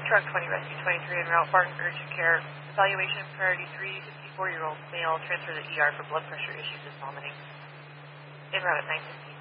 Truck 20 Rescue 23 en route, Barton Urgent Care. Evaluation priority 3, 54-year-old male, transfer to the ER for blood pressure issues and vomiting. En route at 9:15.